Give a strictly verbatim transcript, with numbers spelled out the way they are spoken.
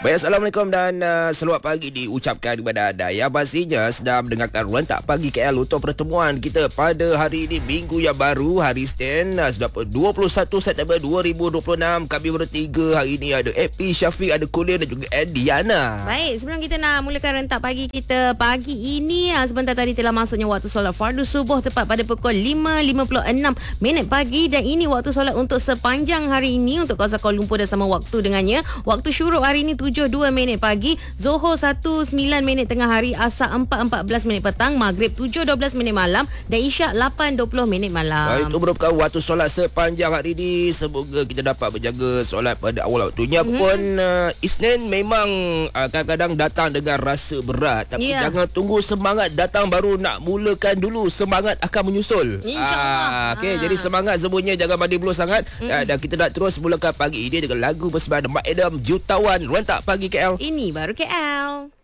Baik, Assalamualaikum dan uh, selamat pagi diucapkan kepada anda yang pastinya sedang mendengarkan Rentak Pagi K L untuk pertemuan kita pada hari ini, minggu yang baru, hari Isnin, uh, sudah dua puluh satu September dua ribu dua puluh enam. Kami bertiga hari ini ada A P, Syafiq, ada Kulir dan juga Diana. Baik, sebelum kita nak mulakan Rentak Pagi kita pagi ini, uh, sebentar tadi telah masuknya waktu solat fardu subuh tepat pada pukul lima lima puluh enam minit pagi, dan ini waktu solat untuk sepanjang hari ini untuk kawasan Kuala Lumpur dan sama waktu dengannya. Waktu syuruk hari ini tujuh dua minit pagi, Zohor satu sembilan minit tengah hari, Asar empat empat belas minit petang, Maghrib tujuh dua belas minit malam dan Isyak lapan dua puluh minit malam. Itu merupakan waktu solat sepanjang hari ini. Semoga kita dapat berjaga solat pada awal waktunya. Mm-hmm. Pun uh, Isnin memang uh, kadang-kadang datang dengan rasa berat, tapi yeah. jangan tunggu semangat datang baru nak mulakan dulu, semangat akan menyusul. InsyaAllah. Ah, okay, ha. Jadi semangat semuanya, jangan mandi dulu sangat. Mm-hmm. uh, Dan kita nak terus mulakan pagi ini dengan lagu bersama Mak Adam, jutawan Rentak Pagi K L. Ini baru K L.